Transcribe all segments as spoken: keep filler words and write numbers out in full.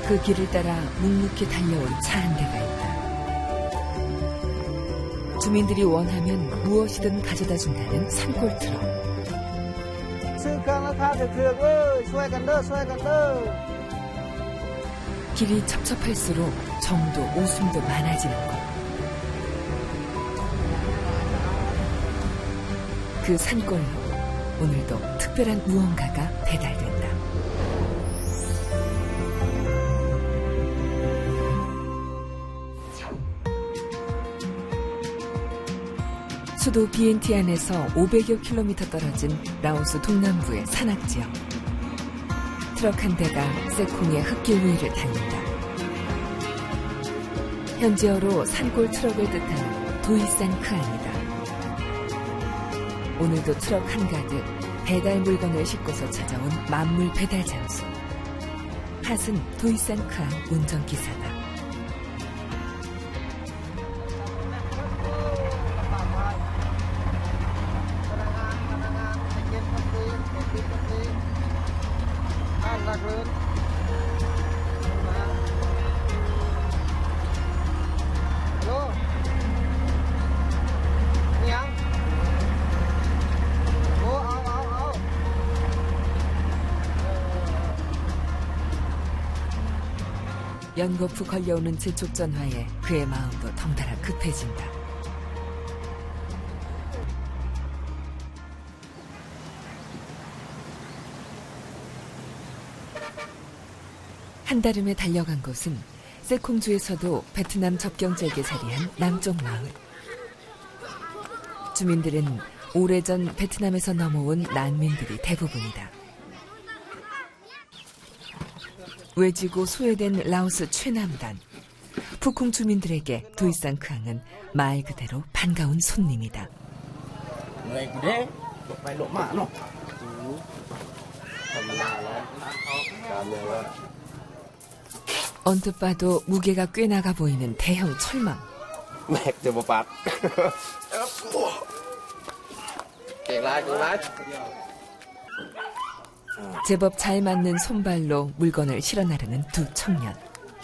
그 길을 따라 묵묵히 달려온 차 한 대가 있다. 주민들이 원하면 무엇이든 가져다 준다는 산골 트럭. 길이 첩첩할수록 정도 오숨도 많아지는 것. 그 산골로 오늘도 특별한 무언가가 배달된다. 수도 비엔티안에서 오백여 킬로미터 떨어진 라오스 동남부의 산악지역. 트럭 한 대가 세콩의 흙길 위를 달린다. 현지어로 산골 트럭을 뜻하는 도이산 크안이다. 오늘도 트럭 한가득 배달 물건을 싣고서 찾아온 만물 배달 장소. 핫은 도이산 크안 운전기사다. 연거푸 걸려오는 재촉 전화에 그의 마음도 덩달아 급해진다. 한달음에 달려간 곳은 세콩주에서도 베트남 접경지역에 자리한 남쪽 마을. 주민들은 오래전 베트남에서 넘어온 난민들이 대부분이다. 외지고 소외된 라오스 최남단. 푸콩 주민들에게 도이산 크앙은 말 그대로 반가운 손님이다. 언뜻 봐도 무게가 꽤 나가 보이는 대형 철망. 제법 잘 맞는 손발로 물건을 실어 나르는 두 청년.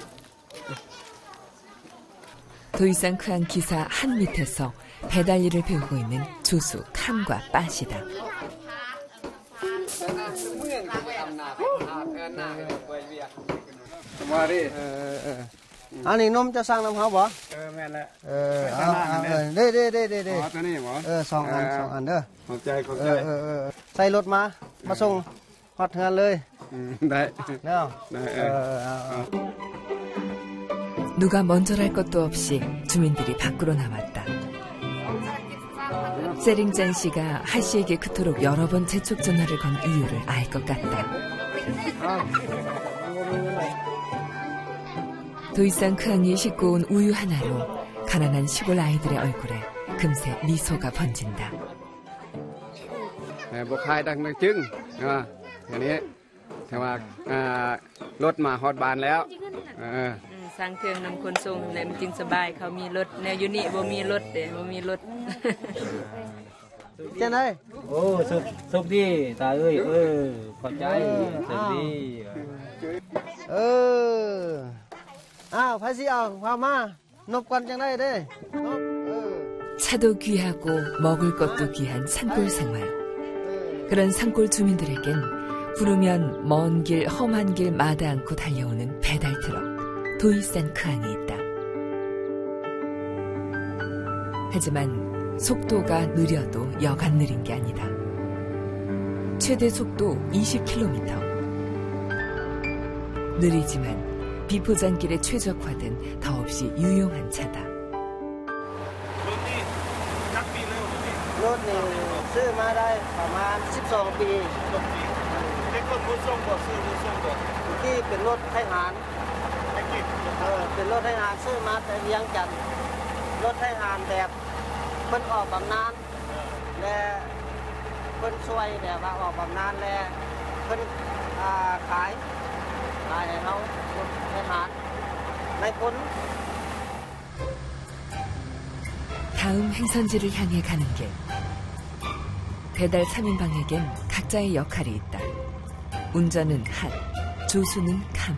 도이산 크안 기사 한 밑에서 배달 일을 배우고 있는 조수 캄과 빠시다. 아니 놈 저 sang năm hả bỏ? Ờ mẹ nè. Ờ ờ đây đây đây đây đây. Cái này bỏ. Ờ song ăn song ăn đó. Không chơi không chơi. Ờ ờ xây lốt mà, mà送 hoạt ngàn lời. 네. 네. 누가 먼저랄 것도 없이 주민들이 밖으로 나왔다. 세링짠 씨가 하 씨에게 그토록 여러 번 재촉 전화를 건 이유를 알 것 같다. 도이산 크앙이 싣고 온 우유 하나로 가난한 시골 아이들의 얼굴에 금세 미소가 번진다. 목하이 đang trứng, cái này, thế mà rốt mà hot bànแล้ว. สร้างเครื่องนำคนส่งเนี่ยมันจึงสบายเขามีรถแนวอยู่นี่บ่มีรถเด้บ่มีรถเจ้าไหนโอ้สุขสุขดีตาเอ้ยเออขอบใจสุขดีเอออ้าวไผสิเอาพามานบกันจังได๋เด้ 차도 귀하고 먹을 것도 귀한 산골 생활. 그런 산골 주민들에겐 부르면 먼 길 험한 길 마다 않고 달려오는 배달 트럭 도이산 크앙이 있다. 하지만 속도가 느려도 여간 느린 게 아니다. 최대 속도 이십 킬로미터. 느리지만 비포장길에 최적화된 더없이 유용한 차다. รถนี่ซื้อมาได้ประมาณสิบสองปีเป็นรถขนส่งบ่ซื้อขนส่งบ่ที่เป็นรถไทหารเออเป็นรถไทหารซื้อมาแต่เวียงจันทน์รถไทหารแบบเพิ่นออกบำนาญและเพิ่นช่วยแบบว่าออกบำนาญและเพิ่นอ่าขายขายให้เฮารถไทหารในผล 다음 행선지를 향해 가는 길. 배달 삼 인방에겐 각자의 역할이 있다. 운전은 핫, 조수는 캄.